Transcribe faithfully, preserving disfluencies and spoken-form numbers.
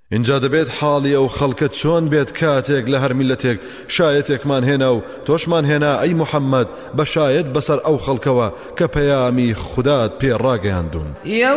اینجا دەبێت حاڵی ئەو خەڵکە چۆن بێت کاتێک لە هەر میلەتێک شایەتێکمان هێنا و تۆشمان هێنا ئەی موحەممەد بە شایەت بەسەر ئەو خەڵکەوە کە پەیامی خودات پێ ڕاگەیاندون.